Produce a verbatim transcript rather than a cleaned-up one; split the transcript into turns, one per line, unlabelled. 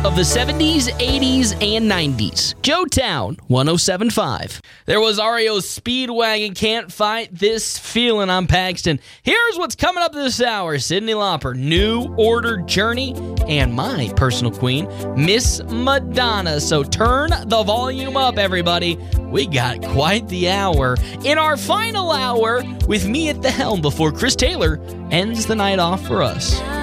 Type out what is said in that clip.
of the seventies, eighties, and nineties. Joetown, one oh seven point five. There was R E O's Speedwagon, Can't Fight This Feeling. I'm Paxton. Here's what's coming up this hour. Cyndi Lauper, New Order, Journey, and my personal queen, Miss Madonna. So turn the volume up, everybody. We got quite the hour. In our final hour, with me at the helm before Chris Taylor ends the night off for us.